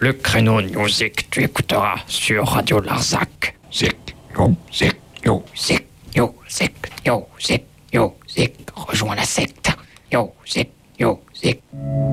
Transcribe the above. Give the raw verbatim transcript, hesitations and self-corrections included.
le créneau Music, tu écouteras sur Radio Larzac. Zik, yo, zik, yo, zik, yo, zik, yo, zik, yo, zik, rejoins la secte. Yo, zik, yo, zik.